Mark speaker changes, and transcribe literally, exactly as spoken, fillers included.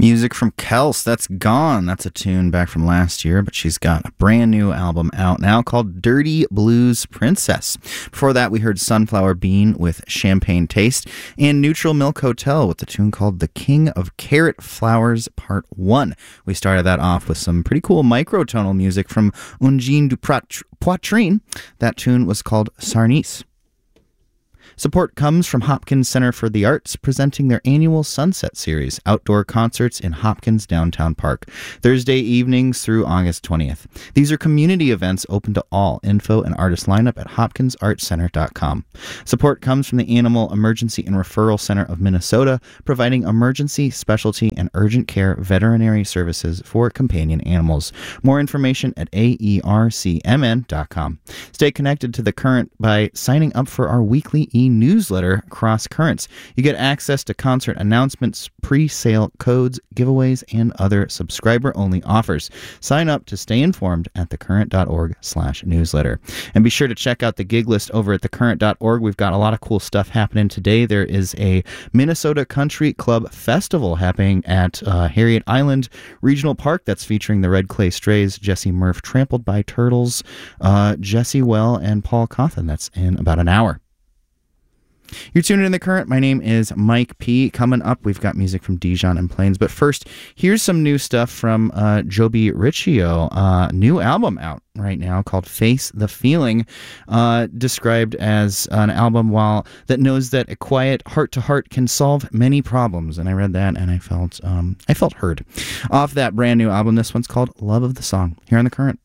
Speaker 1: Music from Kels, that's Gone. That's a tune back from last year, but she's got a brand new album out now called Dirty Blues Princess. Before that, we heard Sunflower Bean with Champagne Taste and Neutral Milk Hotel with the tune called The King of Carrot Flowers Part one. We started that off with some pretty cool microtonal music from Ungine du Poitrine. That tune was called Sarnice. Support comes from Hopkins Center for the Arts, presenting their annual Sunset Series, outdoor concerts in Hopkins Downtown Park, Thursday evenings through August twentieth. These are community events open to all. Info and artist lineup at hopkins arts center dot com. Support comes from the Animal Emergency and Referral Center of Minnesota, providing emergency, specialty, and urgent care veterinary services for companion animals. More information at A E R C M N dot com. Stay connected to The Current by signing up for our weekly e newsletter, Cross Currents. You get access to concert announcements, pre-sale codes, giveaways, and other subscriber-only offers. Sign up to stay informed at thecurrent.org slash newsletter. And be sure to check out the gig list over at thecurrent dot org. We've got a lot of cool stuff happening today. There is a Minnesota Country Club Festival happening at uh, Harriet Island Regional Park that's featuring the Red Clay Strays, Jesse Murph, Trampled by Turtles, uh, Jesse Well, and Paul Cawthon. That's in about an hour. You're tuned in The Current. My name is Mike P. Coming up, we've got music from Dijon and Plains. But first, here's some new stuff from uh, Joby Riccio. Uh, new album out right now called Face the Feeling, uh, described as an album while that knows that a quiet heart-to-heart can solve many problems. And I read that and I felt um, I felt heard. Off that brand new album, this one's called Love of the Song, here on The Current.